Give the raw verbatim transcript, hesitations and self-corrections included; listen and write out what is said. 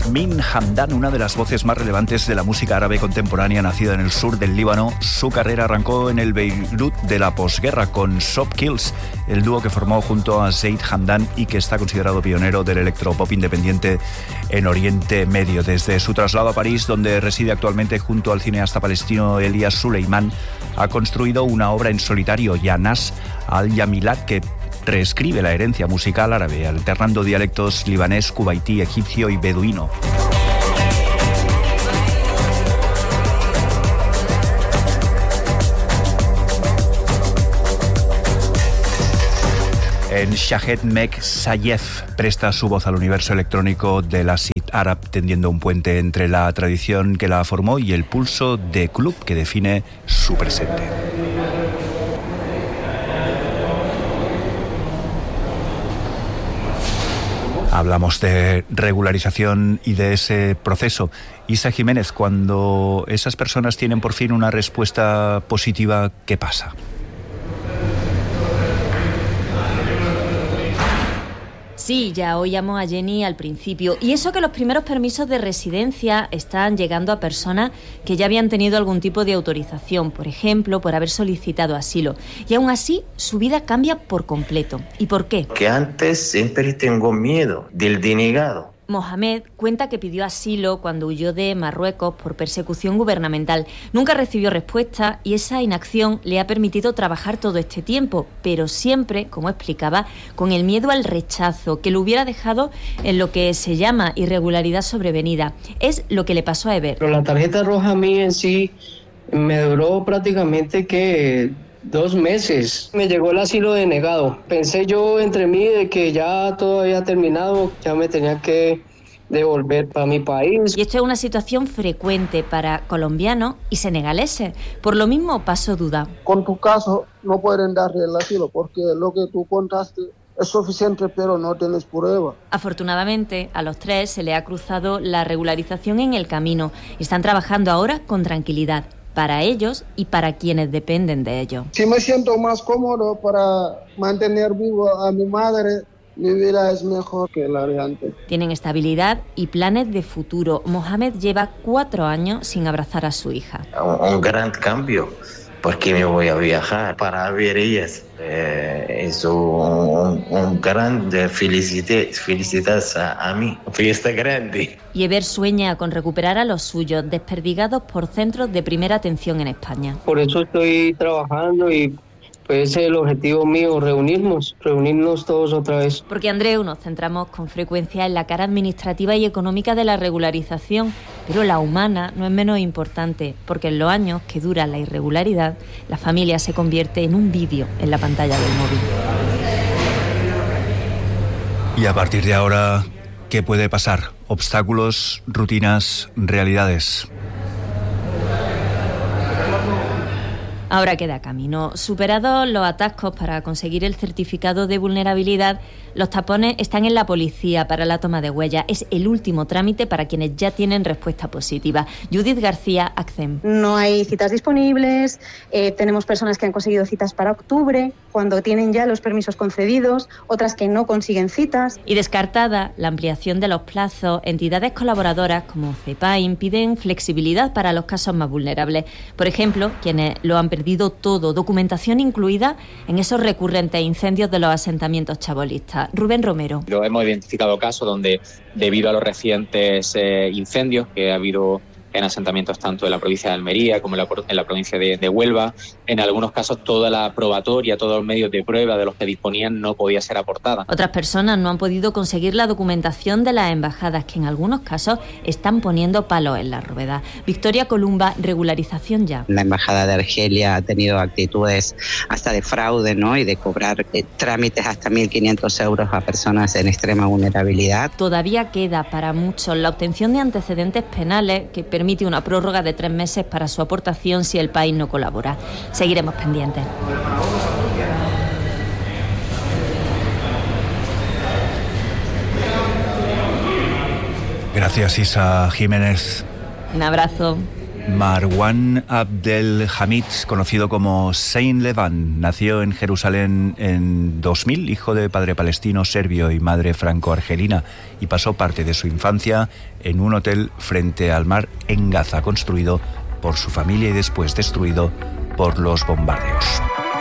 Yasmin Hamdan, una de las voces más relevantes de la música árabe contemporánea, nacida en el sur del Líbano. Su carrera arrancó en el Beirut de la posguerra con Soft Kills, el dúo que formó junto a Zaid Hamdan y que está considerado pionero del electropop independiente en Oriente Medio. Desde su traslado a París, donde reside actualmente junto al cineasta palestino Elias Suleiman, ha construido una obra en solitario, Yanas al-Yamilat, que reescribe la herencia musical árabe, alternando dialectos libanés, kuwaití, egipcio y beduino. En Shahed Mek Sayef presta su voz al universo electrónico de la Sid Arab, tendiendo un puente entre la tradición que la formó y el pulso de club que define su presente. Hablamos de regularización y de ese proceso. Isa Jiménez, cuando esas personas tienen por fin una respuesta positiva, ¿qué pasa? Sí, ya oíamos a Jenny al principio. Y eso que los primeros permisos de residencia están llegando a personas que ya habían tenido algún tipo de autorización, por ejemplo, por haber solicitado asilo. Y aún así, su vida cambia por completo. ¿Y por qué? Que antes siempre tengo miedo del denegado. Mohamed cuenta que pidió asilo cuando huyó de Marruecos por persecución gubernamental. Nunca recibió respuesta y esa inacción le ha permitido trabajar todo este tiempo, pero siempre, como explicaba, con el miedo al rechazo, que lo hubiera dejado en lo que se llama irregularidad sobrevenida. Es lo que le pasó a Eber. Pero la tarjeta roja a mí en sí me duró prácticamente que dos meses. Me llegó el asilo denegado. Pensé yo entre mí de que ya todo había terminado, ya me tenía que devolver para mi país. Y esto es una situación frecuente para colombianos y senegaleses. Por lo mismo, Paso duda. Con tu caso no pueden darle el asilo porque lo que tú contaste es suficiente, pero no tienes prueba. Afortunadamente, a los tres se le ha cruzado la regularización en el camino y están trabajando ahora con tranquilidad, para ellos y para quienes dependen de ello. Si me siento más cómodo para mantener vivo a mi madre, mi vida es mejor que la de antes. Tienen estabilidad y planes de futuro. Mohamed lleva cuatro años sin abrazar a su hija. Un, un gran cambio, porque me voy a viajar para ver ellas. Eh, es un, un gran felicidad, felicidades a, a mí. Fiesta grande. Y Eber sueña con recuperar a los suyos, desperdigados por centros de primera atención en España. Por eso estoy trabajando y pues ese es el objetivo mío, reunirnos, reunirnos todos otra vez. Porque, Andreu, nos centramos con frecuencia en la cara administrativa y económica de la regularización, pero la humana no es menos importante, porque en los años que dura la irregularidad, la familia se convierte en un vídeo en la pantalla del móvil. Y a partir de ahora, ¿qué puede pasar? Obstáculos, rutinas, realidades. Ahora queda camino. Superados los atascos para conseguir el certificado de vulnerabilidad, los tapones están en la policía para la toma de huellas. Es el último trámite para quienes ya tienen respuesta positiva. Judith García, ACCEM. No hay citas disponibles, eh, tenemos personas que han conseguido citas para octubre, cuando tienen ya los permisos concedidos, otras que no consiguen citas. Y descartada la ampliación de los plazos, entidades colaboradoras como CEPAIN piden flexibilidad para los casos más vulnerables. Por ejemplo, quienes lo han perdido todo, documentación incluida en esos recurrentes incendios de los asentamientos chabolistas. Rubén Romero. Lo hemos identificado casos donde, debido a los recientes eh, incendios que ha habido en asentamientos tanto en la provincia de Almería como en la, en la provincia de, de Huelva, en algunos casos toda la probatoria, todos los medios de prueba de los que disponían no podía ser aportada. Otras personas no han podido conseguir la documentación de las embajadas, que en algunos casos están poniendo palos en las ruedas. Victoria Columba, regularización ya. La embajada de Argelia ha tenido actitudes hasta de fraude, ¿no? Y de cobrar eh, trámites hasta mil quinientos euros a personas en extrema vulnerabilidad. Todavía queda para muchos la obtención de antecedentes penales, que permite una prórroga de tres meses para su aportación si el país no colabora. Seguiremos pendientes. Gracias, Isa Jiménez. Un abrazo. Marwan Abdelhamid, conocido como Saint Levan, nació en Jerusalén en dos mil, hijo de padre palestino, serbio y madre franco-argelina, y pasó parte de su infancia en un hotel frente al mar en Gaza, construido por su familia y después destruido por los bombardeos.